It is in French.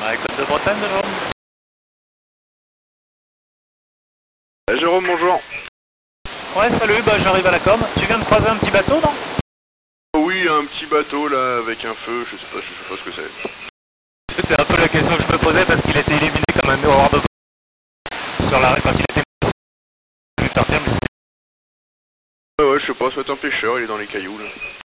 Ouais, Côte de Bretagne, Jérôme. Jérôme, bonjour. Ouais, salut, bah j'arrive à la com. Tu viens de croiser un petit bateau, non? Oui, un petit bateau là avec un feu, je sais pas ce que c'est. C'est un peu la question que je me posais parce qu'il a été éliminé comme un hors de sur l'arrêt quand il était partir, mais Ouais, je sais pas, ça doit être un pêcheur, il est dans les cailloux là.